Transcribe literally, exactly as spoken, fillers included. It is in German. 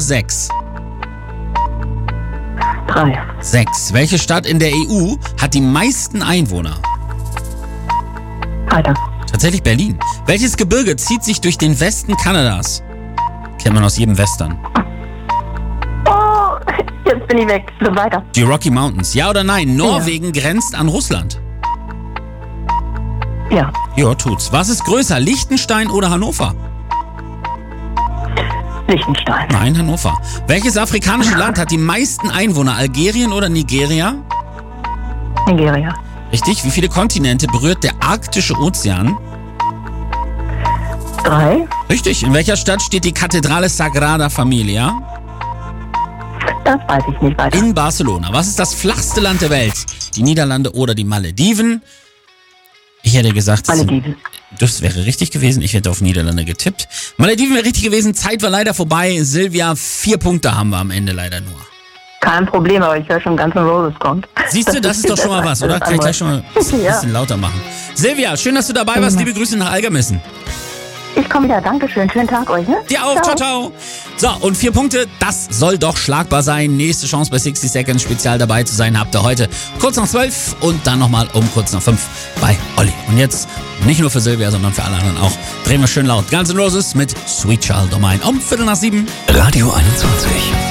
sechs? Drei. Sechs. Welche Stadt in der E U hat die meisten Einwohner? Weiter. Tatsächlich Berlin. Welches Gebirge zieht sich durch den Westen Kanadas? Kennt man aus jedem Western. Oh, jetzt bin ich weg. So weiter. Die Rocky Mountains. Ja oder nein? Norwegen ja. grenzt an Russland. Ja. Ja, tut's. Was ist größer, Liechtenstein oder Hannover? Liechtenstein. Nein, Hannover. Welches afrikanische Land hat die meisten Einwohner? Algerien oder Nigeria? Nigeria. Richtig. Wie viele Kontinente berührt der arktische Ozean? Drei. Richtig. In welcher Stadt steht die Kathedrale Sagrada Familia? Das weiß ich nicht weiter. In Barcelona. Was ist das flachste Land der Welt? Die Niederlande oder die Malediven? Ich hätte gesagt, Malediven. Das wäre richtig gewesen. Ich hätte auf Niederlande getippt. Malediven wäre richtig gewesen. Zeit war leider vorbei. Silvia, vier Punkte haben wir am Ende leider nur. Kein Problem, aber ich höre schon ganz Roses kommt. Siehst du, das, das ist doch schon mal was, oder? Kann ich gleich schon mal ein bisschen ja. lauter machen. Silvia, schön, dass du dabei warst. Liebe Grüße nach Algermissen. Ich komme wieder. Dankeschön. Schönen Tag euch. Ne? Dir auch. Ciao. ciao, ciao. So, und vier Punkte. Das soll doch schlagbar sein. Nächste Chance bei sixty Seconds Spezial dabei zu sein habt ihr heute kurz nach zwölf und dann nochmal um kurz nach fünf bei Olli. Und jetzt nicht nur für Silvia, sondern für alle anderen auch. Drehen wir schön laut. Guns N' Roses mit Sweet Child O' Mine um Viertel nach sieben. Radio einundzwanzig.